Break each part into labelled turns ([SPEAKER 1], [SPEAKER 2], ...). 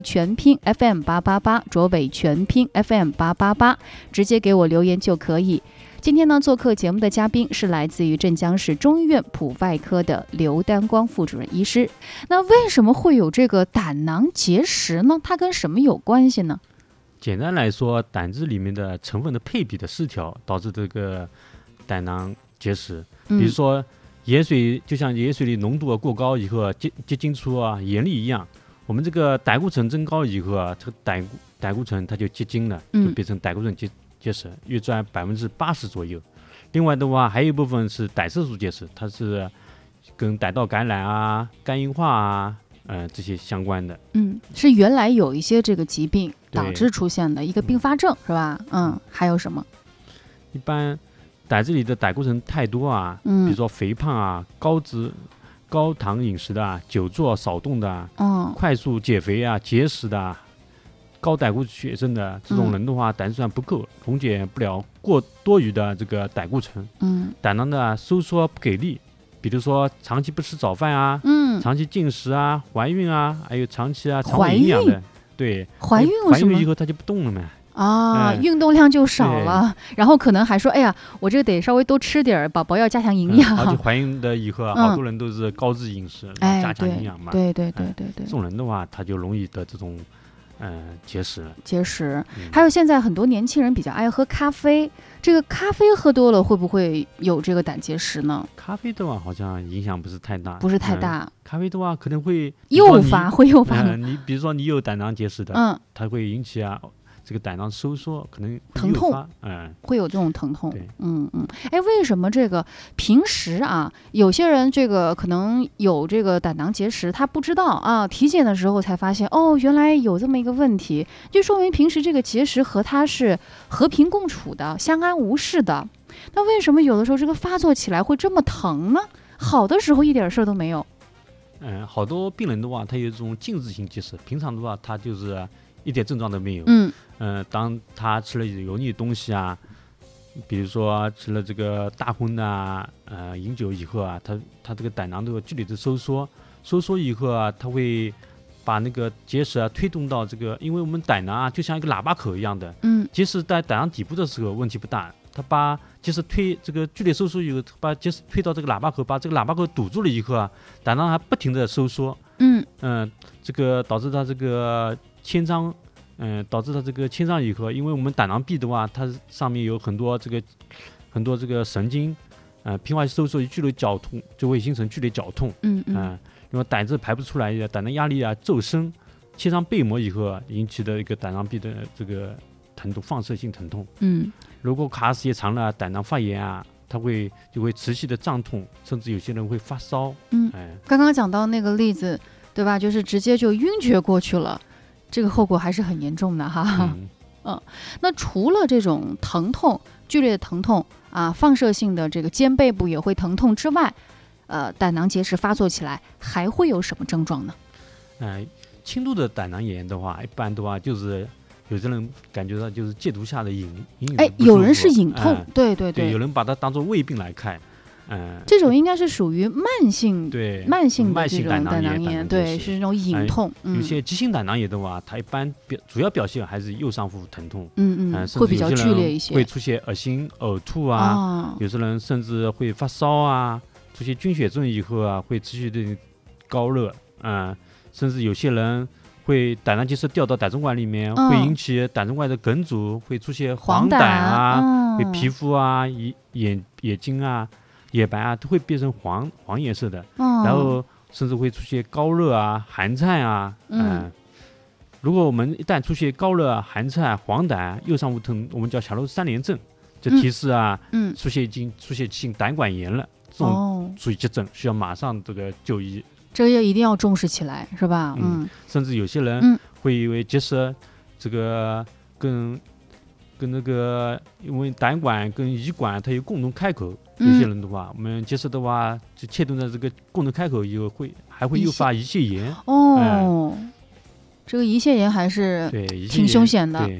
[SPEAKER 1] 全拼 FM888，卓伟全拼 FM888，直接给我留言就可以。今天呢，做客节目的嘉宾是来自于镇江市中医院普外科的刘丹光副主任医师。那为什么会有这个胆囊结石呢？它跟什么有关系呢？
[SPEAKER 2] 简单来说，胆汁里面的成分的配比的失调导致这个胆囊结石。比如说盐水，就像盐水里浓度过高以后结晶出盐粒一样，我们这个胆固醇增高以后这个胆固醇它就结晶了，就变成胆固醇结石，约占80%左右。另外的话，还有一部分是胆色素结石，它是跟胆道感染肝硬化这些相关的。
[SPEAKER 1] 是原来有一些这个疾病导致出现的一个并发症，是吧？还有什么？
[SPEAKER 2] 一般胆子里的胆固醇太多比如说肥胖高糖饮食的久坐少动的快速减肥节食的高胆固血症的这种人的话，胆汁酸不够，溶解不了多余的这个胆固醇，胆囊的收缩不给力，比如说长期不吃早饭长期进食怀孕还有长期肠胃营养的。对，
[SPEAKER 1] 怀孕
[SPEAKER 2] 以后它就不动了嘛。
[SPEAKER 1] 运动量就少了，然后可能还说，哎呀，我这个得稍微多吃点，宝宝要加强营养。
[SPEAKER 2] 而且怀孕的以后好多人都是高脂饮食，加强营养嘛。
[SPEAKER 1] 对。
[SPEAKER 2] 这种人的话，他就容易得这种结石。
[SPEAKER 1] 还有现在很多年轻人比较爱喝咖啡，这个咖啡喝多了会不会有这个胆结石呢？
[SPEAKER 2] 咖啡的话好像影响不是太大。
[SPEAKER 1] 咖
[SPEAKER 2] 啡的话可能会
[SPEAKER 1] 诱发
[SPEAKER 2] 你比如说你有胆囊结石的，它会引起这个胆囊收缩，可能
[SPEAKER 1] 疼痛，会有这种疼痛。为什么这个平时有些人这个可能有这个胆囊结石，他不知道体检的时候才发现，原来有这么一个问题，就说明平时这个结石和他是和平共处的，相安无事的。那为什么有的时候这个发作起来会这么疼呢？好的时候一点事儿都没有。
[SPEAKER 2] 好多病人的话，他有这种静止性结石，平常的话他就是一点症状都没有。当他吃了油腻的东西比如说吃了这个大荤饮酒以后他这个胆囊都有剧烈的收缩以后他会把那个结石推动到这个，因为我们胆囊就像一个喇叭口一样的，结石在胆囊底部的时候问题不大，他把结石推这个剧烈收缩以后，把结石推到这个喇叭口，把这个喇叭口堵住了以后胆囊还不停的收缩，这个导致他这个牵张。以后，因为我们胆囊壁的话，它上面有很多这个神经，平滑收缩剧烈绞痛，就会形成剧烈绞痛，因为胆汁排不出来，胆囊压力骤升，切伤背膜以后引起的一个胆囊壁的这个疼痛，放射性疼痛。如果卡时间长了，胆囊发炎它就会持续的胀痛，甚至有些人会发烧。
[SPEAKER 1] 刚刚讲到那个例子，对吧？就是直接就晕厥过去了。这个后果还是很严重的那除了这种疼痛，剧烈的疼痛放射性的这个肩背部也会疼痛之外，胆囊结石发作起来还会有什么症状呢？
[SPEAKER 2] 轻度的胆囊炎的话，一般的话就是有些人感觉到就是戒毒下的隐
[SPEAKER 1] 有人是隐痛，对，
[SPEAKER 2] 有人把它当作胃病来看。
[SPEAKER 1] 这种应该是属于慢性的这种
[SPEAKER 2] 胆
[SPEAKER 1] 囊炎，对，是那种隐痛。
[SPEAKER 2] 有些急性胆囊炎的话，它一般主要表现还是右上腹疼痛，
[SPEAKER 1] 会比较剧烈一些，
[SPEAKER 2] 会出现恶心、呕吐有些人甚至会发烧出现菌血症以后会持续的高热甚至有些人会胆囊结石掉到胆总管里面，会引起胆总管的梗阻，会出现黄疸会皮肤眼睛眼白都会变成黄颜色的，然后甚至会出现高热寒颤如果我们一旦出现高热、寒颤、黄疸、右上腹疼，我们叫小儿3联症，就提示出现急性胆管炎了，这种属于急症，需要马上这个就医。
[SPEAKER 1] 这个一定要重视起来，是吧？
[SPEAKER 2] 甚至有些人会以为结石这个跟那个，因为胆管跟胰管它有共同开口，有些人的话，我们结石的话就切断了这个共同开口以后，还会诱发胰腺炎。
[SPEAKER 1] 这个胰腺炎还是挺凶险的。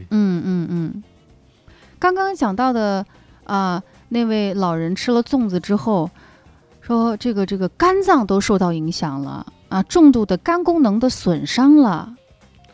[SPEAKER 1] 刚刚讲到的那位老人吃了粽子之后，说这个肝脏都受到影响了重度的肝功能的损伤了。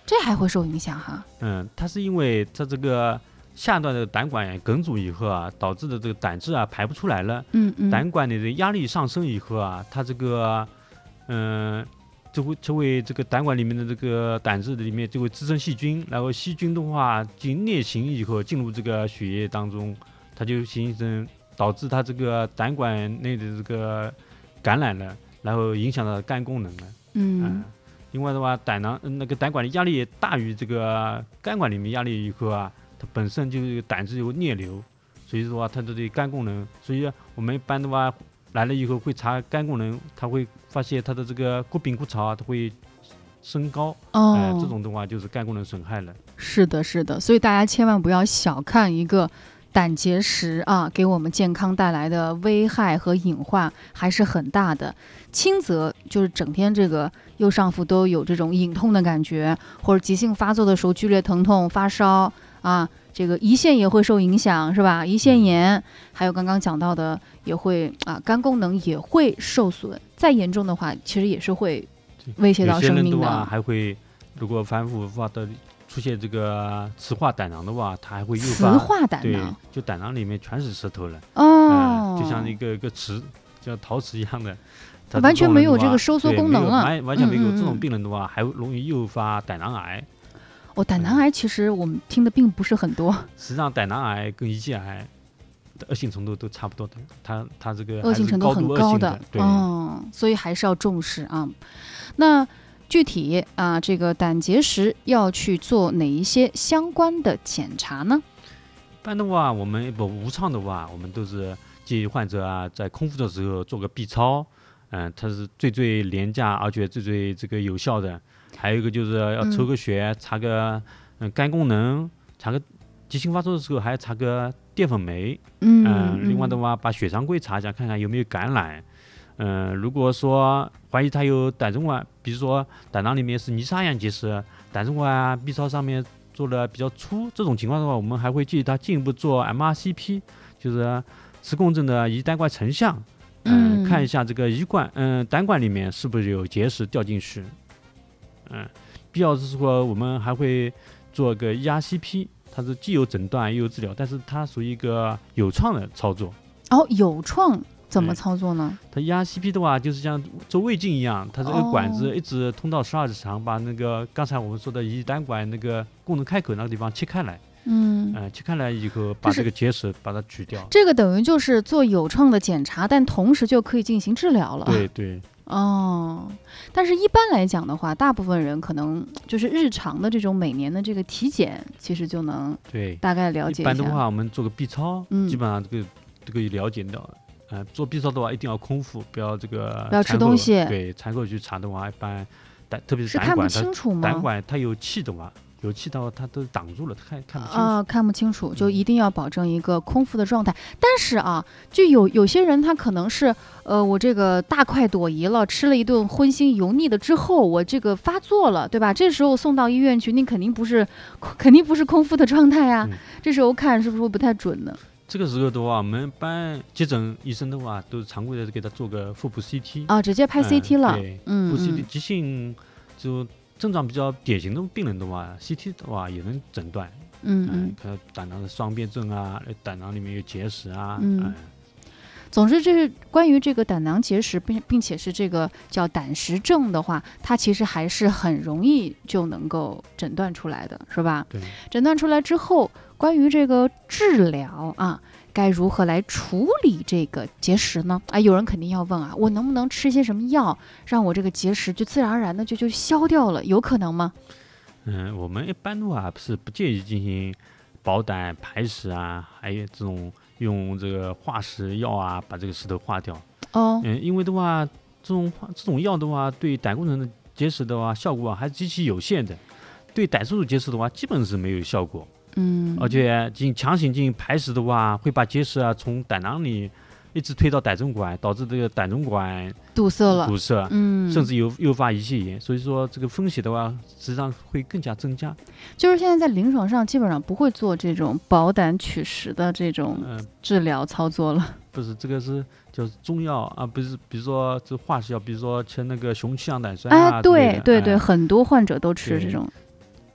[SPEAKER 1] 这还会受影响哈？
[SPEAKER 2] 它是因为它这个下段的胆管梗阻以后啊，导致的这个胆汁啊排不出来了。胆管里的压力上升以后啊，它这个就会这个胆管里面的这个胆汁里面就会滋生细菌，然后细菌的话经裂形以后进入这个血液当中，它就形成导致它这个胆管内的这个感染了，然后影响到肝功能了。另外的话，胆管的压力大于这个肝管里面压力以后啊，它本身就是胆汁有逆流，所以说它的这肝功能，所以我们一般的话来了以后会查肝功能，它会发现它的这个骨丙骨槽啊，它会升高。这种的话就是肝功能损害了。
[SPEAKER 1] 是的，是的，所以大家千万不要小看一个胆结石啊，给我们健康带来的危害和隐患还是很大的。轻则就是整天这个右上腹都有这种隐痛的感觉，或者急性发作的时候剧烈疼痛、发烧啊，这个胰腺也会受影响，是吧？胰腺炎，还有刚刚讲到的也会肝功能也会受损。再严重的话，其实也是会威胁到生命的。
[SPEAKER 2] 有些人的话还会，如果反复发的出现这个磁化胆囊的话，它还会诱发
[SPEAKER 1] 磁化胆
[SPEAKER 2] 囊，对，就胆囊里面全是石头了。就像一个瓷，像陶瓷一样的。
[SPEAKER 1] 完全没有这个收缩功能了，
[SPEAKER 2] 完全没有。这种病人的话，还容易诱发胆囊癌。
[SPEAKER 1] 胆囊癌其实我们听的并不是很多。
[SPEAKER 2] 实际上，胆囊癌跟胰腺癌的恶性程度都差不多的，它这个
[SPEAKER 1] 恶性程度很高的，
[SPEAKER 2] 对，
[SPEAKER 1] 所以还是要重视啊。那具体啊，这个胆结石要去做哪一些相关的检查呢？
[SPEAKER 2] 一般的话，我们无创的话，我们都是建议患者啊，在空腹的时候做个 B 超。它是最廉价而且最这个有效的。还有一个就是要抽个血，查个肝功能，查个急性发作的时候还要查个淀粉酶。另外的话，把血常规查一下，看看有没有感染。如果说怀疑他有胆总管，比如说胆囊里面是泥沙样结石，胆总管啊 B 超上面做的比较粗，这种情况的话，我们还会建议他进一步做 MRCP， 就是磁共振的胰胆管成像。看一下这个胆管里面是不是有结石掉进去。必要的时候我们还会做个 ERCP， 它是既有诊断又有治疗，但是它属于一个有创的操作。
[SPEAKER 1] 有创怎么操作呢？
[SPEAKER 2] 它 ERCP 的话就是像做胃镜一样，它这个管子一直通到12指肠，把那个刚才我们说的胰胆管那个功能开口那个地方切开来。切开来以后，把这个结石把它取掉。
[SPEAKER 1] 这个等于就是做有创的检查，但同时就可以进行治疗了。
[SPEAKER 2] 对。
[SPEAKER 1] 但是一般来讲的话，大部分人可能就是日常的这种每年的这个体检，其实就能大概了解一下。
[SPEAKER 2] 一般的话，我们做个 B 超，基本上这个了解到。做 B 超的话，一定要空腹，不要
[SPEAKER 1] 吃东西。
[SPEAKER 2] 对，餐后去查的话，一般特别是
[SPEAKER 1] 看不清楚吗？
[SPEAKER 2] 胆管它有气的话。有气道它都挡住了，看不清楚
[SPEAKER 1] 看不清楚，就一定要保证一个空腹的状态。但是就有些人他可能是我这个大快朵颐了，吃了一顿荤腥油腻的之后，我这个发作了，对吧？这时候送到医院去，你肯定不是空腹的状态呀。这时候看是不是不太准呢？
[SPEAKER 2] 这个时候的话，我们一般急诊医生的话都是常规的给他做个腹部 CT
[SPEAKER 1] 直接拍 CT 了。
[SPEAKER 2] 腹 CT 急性就症状比较典型的病人的话 ，CT 的话也能诊断。看胆囊的双变症啊，胆囊里面有结石啊。
[SPEAKER 1] 总之，这是关于这个胆囊结石，并且是这个叫胆石症的话，它其实还是很容易就能够诊断出来的，是吧？
[SPEAKER 2] 对。
[SPEAKER 1] 诊断出来之后，关于这个治疗该如何来处理这个结石呢？有人肯定要问我能不能吃些什么药，让我这个结石就自然而然的就消掉了？有可能吗？
[SPEAKER 2] 我们一般的话是不建议进行保胆排石啊，还有这种用这个化石药把这个石头化掉。因为的话，这种药的话，对胆功能的结石的话，效果还是极其有限的。对胆素结石的话，基本是没有效果。而且强行进行排石的话，会把结石从胆囊里一直推到胆总管，导致这个胆总管
[SPEAKER 1] 堵塞了，
[SPEAKER 2] 甚至诱发胰腺炎。所以说这个风险的话，实际上会更加增加。
[SPEAKER 1] 就是现在在临床上基本上不会做这种保胆取石的这种治疗操作了。
[SPEAKER 2] 不是，这个是就是中药不是，比如说这化石药，比如说吃那个雄曲氧胆酸
[SPEAKER 1] 对，很多患者都吃这种。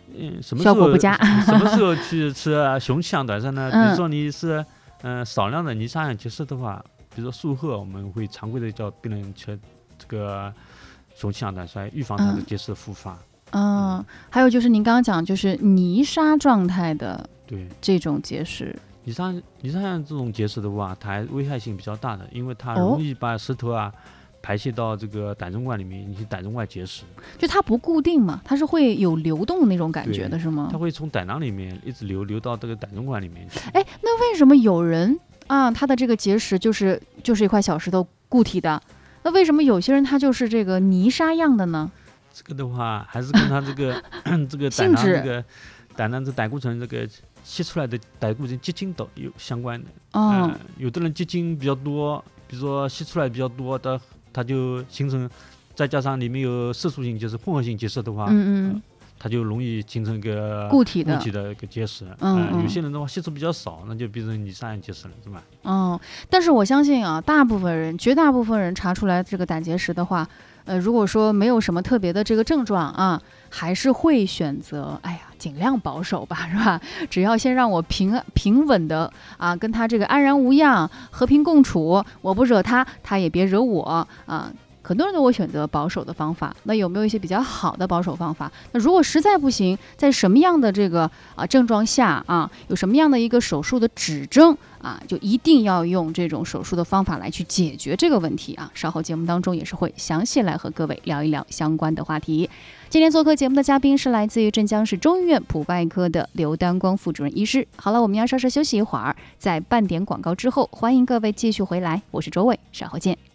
[SPEAKER 2] 什么
[SPEAKER 1] 效果不佳。
[SPEAKER 2] 什么时候去吃雄气氧短酸呢？比如说你是少量的泥沙样结石的话，比如说术后我们会常规的叫病人吃这个雄气氧短酸，预防它的结石复发。
[SPEAKER 1] 还有就是您刚刚讲就是泥沙状态的
[SPEAKER 2] 对
[SPEAKER 1] 这种结石，
[SPEAKER 2] 泥沙样这种结石的话，它危害性比较大的，因为它容易把石头排泄到这个胆总管里面，引起胆总管结石。
[SPEAKER 1] 就它不固定嘛，它是会有流动的那种感觉的，是吗？
[SPEAKER 2] 它会从胆囊里面一直流到这个胆总管里面去。
[SPEAKER 1] 那为什么有人他的这个结石就是一块小石头固体的，那为什么有些人他就是这个泥沙样的呢？
[SPEAKER 2] 这个的话还是跟他这个这个胆囊这个胆囊这胆固醇这个吸出来的胆固醇结晶都有相关的。有的人结晶比较多，比如说吸出来比较多的，它就形成，再加上里面有色素性结石、混合性结石的话，它就容易形成一个固体的一个结石。有些人的话吸收比较少，那就变成泥沙样结石了，是吧？
[SPEAKER 1] 但是我相信绝大部分人查出来这个胆结石的话，如果说没有什么特别的这个症状还是会选择尽量保守吧，是吧？只要先让我平稳的跟他这个安然无恙、和平共处，我不惹他，他也别惹我很多人都会选择保守的方法，那有没有一些比较好的保守方法？那如果实在不行，在什么样的这个症状下有什么样的一个手术的指征就一定要用这种手术的方法来去解决这个问题稍后节目当中也是会详细来和各位聊一聊相关的话题。今天做客节目的嘉宾是来自于镇江市中医院普外科的刘丹光副主任医师。好了，我们要稍事休息一会儿，在半点广告之后，欢迎各位继续回来，我是周伟，稍后见。